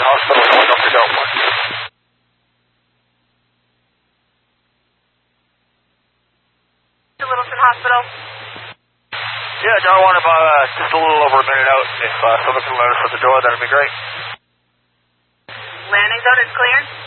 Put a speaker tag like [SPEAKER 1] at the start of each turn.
[SPEAKER 1] Hospital going up to Dartmouth.
[SPEAKER 2] To Littleton Hospital.
[SPEAKER 1] Yeah, Dartmouth, about just a little over a minute out. If someone can let us at the door, that'd be great.
[SPEAKER 2] Landing zone is clear.